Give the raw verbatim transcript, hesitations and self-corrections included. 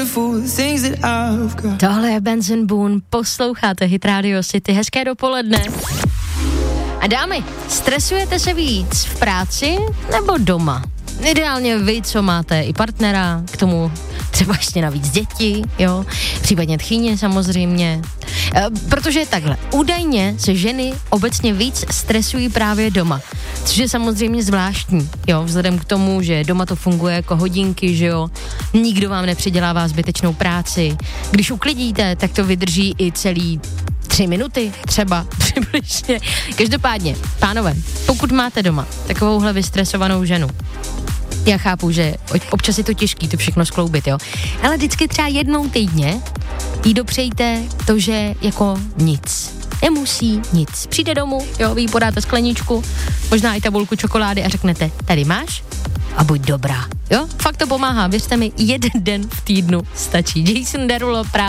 Tohle je Benson Boone, posloucháte Hit Radio City, hezké dopoledne. A dámy, stresujete se víc v práci nebo doma? Ideálně vy, co máte i partnera, k tomu třeba ještě navíc děti, jo, případně tchýně samozřejmě. E, protože takhle, údajně se ženy obecně víc stresují právě doma, což je samozřejmě zvláštní, jo, vzhledem k tomu, že doma to funguje jako hodinky, že jo, nikdo vám nepřidělává zbytečnou práci, když uklidíte, tak to vydrží i celý tři minuty třeba přibližně. Každopádně, pánové, pokud máte doma takovouhle vystresovanou ženu, já chápu, že občas je to těžký to všechno skloubit, jo, ale vždycky třeba jednou týdně jí dopřejte to, že jako nic. Nemusí nic. Přijde domů, jo, vy jí podáte skleničku, možná i tabulku čokolády a řeknete, tady máš a buď dobrá, jo. Fakt to pomáhá, věřte mi, jeden den v týdnu stačí. Jason Derulo právě